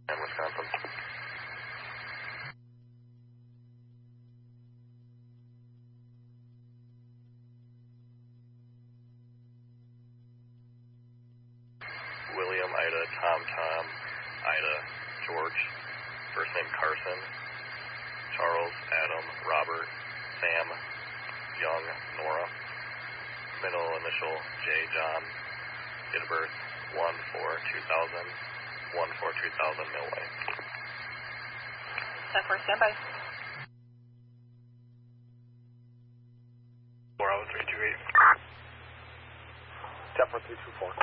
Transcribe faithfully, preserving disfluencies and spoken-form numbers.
And Wisconsin. William, Ida, Tom, Tom, Ida, George. First name Carson. Charles, Adam, Robert, Sam, Young, Nora. Middle initial J, John. Date of birth one four two thousand. one four two thousand Millway. ten four, standby. four oh three two eight. ten four three two four.